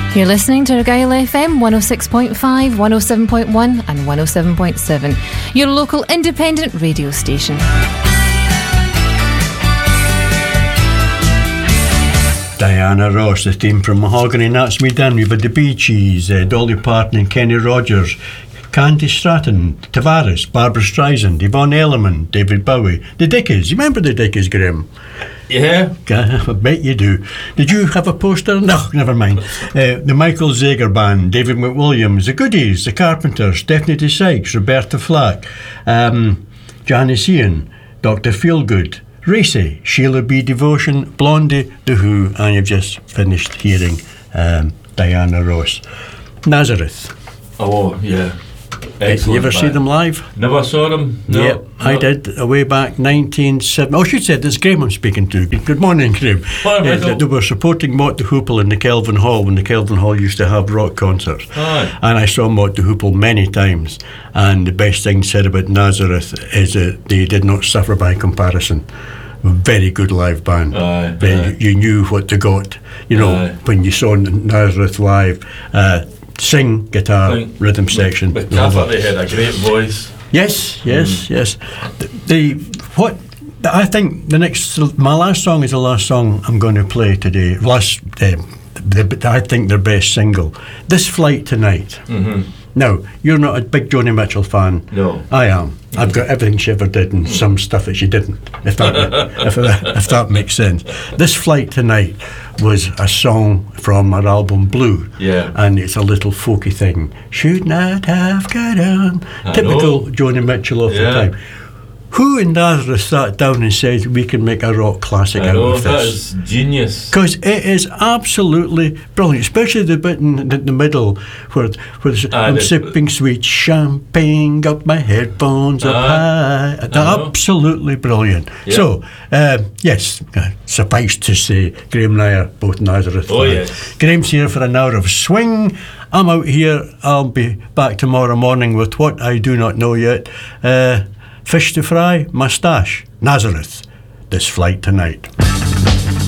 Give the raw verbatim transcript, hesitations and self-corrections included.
You're listening to Argyll F M one oh six point five, one oh seven point one and one oh seven point seven, your local independent radio station. Diana Ross, the theme from Mahogany, and that's me done. We've had the Bee Gees, uh, Dolly Parton and Kenny Rogers, Candy Stratton, Tavares, Barbara Streisand, Yvonne Elliman, David Bowie, the Dickies. You remember the Dickies, Graham? Yeah. I bet you do. Did you have a poster? No, never mind. Uh, the Michael Zager Band, David McWilliams, the Goodies, the Carpenters, Stephanie Sykes, Roberta Flack, um, Janice Ian, Doctor Feelgood, Racy, Sheila B. Devotion, Blondie, The Who, and you've just finished hearing um, Diana Ross. Nazareth. Oh, yeah. Excellent. You ever see them live? Never saw them. No, yep, no. I did, way back nineteen seventy. Oh, I should say, this Graham I'm speaking to. Good morning, Graham. Morning, uh, they were supporting Mott the Hoople in the Kelvin Hall when the Kelvin Hall used to have rock concerts. Aye. And I saw Mott the Hoople many times. And the best thing said about Nazareth is that they did not suffer by comparison. Very good live band. Aye, Very, aye. You knew what they got. You know, Aye. when you saw Nazareth live. Uh, Sing, guitar, Think rhythm section. But Catherine had a great voice. Yes, yes, Mm. yes. The, the what I think the next, my last song is the last song I'm going to play today. Last, um, the, I think their best single, "This Flight Tonight." Mm-hmm. Now, you're not a big Joni Mitchell fan. No, I am. I've got everything she ever did and some stuff that she didn't. If that if, that, if that makes sense. "This Flight Tonight" was a song from her album Blue. Yeah. And it's a little folky thing. Should not have got on. I Typical know. Joni Mitchell of Yeah. the time. Who in Nazareth sat down and said we can make a rock classic I out know, of that this? is genius. Because it is absolutely brilliant, especially the bit in the, the middle where, where there's, Aye, I'm the- sipping sweet champagne, got my headphones up Aye, high. I know. Absolutely brilliant. Yeah. So, um, yes, uh, suffice to say, Graham and I are both Nazareth Oh, fans. yes. Graham's here for an hour of swing. I'm out here. I'll be back tomorrow morning with what I do not know yet. Uh, fish to fry, moustache, Nazareth. This Flight Tonight.